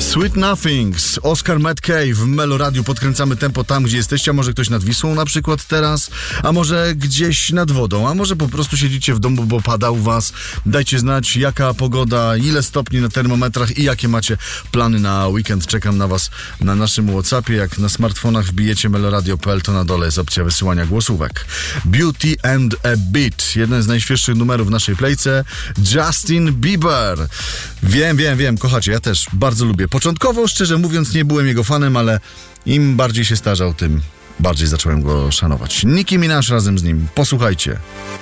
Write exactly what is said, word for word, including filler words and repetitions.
Sweet Nothings, Oscar McKay w Meloradiu. Podkręcamy tempo tam, gdzie jesteście. A może ktoś nad Wisłą na przykład teraz, a może gdzieś nad wodą, a może po prostu siedzicie w domu, bo pada u was. Dajcie znać, jaka pogoda, ile stopni na termometrach i jakie macie plany na weekend. Czekam na was na naszym WhatsAppie. Jak na smartfonach wbijecie meloradio kropka p l, to na dole jest opcja wysyłania głosówek. Beauty and a Beat, jeden z najświeższych numerów w naszej playce. Justin Bieber. Wiem, wiem, wiem, kochacie, ja też bardzo lubię. Początkowo, szczerze mówiąc, nie byłem jego fanem, ale im bardziej się starzał, tym bardziej zacząłem go szanować. Nicki Minaj razem z nim. Posłuchajcie.